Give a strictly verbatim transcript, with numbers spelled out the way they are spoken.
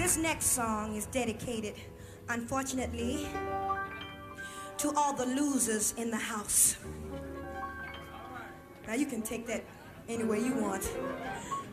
This next song is dedicated, unfortunately, to all the losers in the house. Now you can take that any way you want.